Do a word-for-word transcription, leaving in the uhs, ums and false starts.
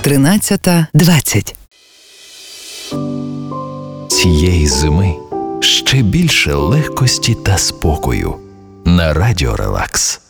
тринадцята двадцять. Цієї зими ще більше легкості та спокою на Радіо Релакс.